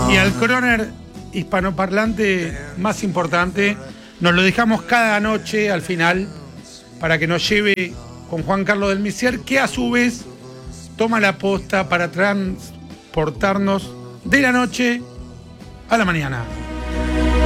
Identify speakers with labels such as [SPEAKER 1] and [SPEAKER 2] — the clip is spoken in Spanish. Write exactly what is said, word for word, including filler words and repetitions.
[SPEAKER 1] Y al croner hispanoparlante más importante, nos lo dejamos cada noche al final para que nos lleve con Juan Carlos del Misier, que a su vez toma la posta para transportarnos de la noche a la mañana.